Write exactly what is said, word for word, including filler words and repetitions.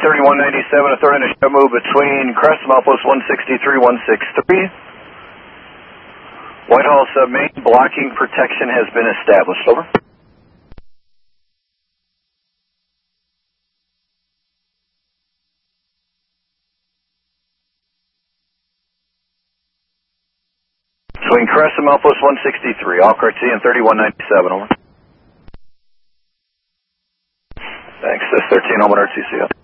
thirty-one ninety-seven, authority to move between Crescent Outpost one sixty-three, one sixty-three. Whitehall submain blocking protection has been established. Over. Between Crescent Outpost one sixty-three, all Cartesian thirty-one ninety-seven, over. Thanks, this thirteen, Omen R T C.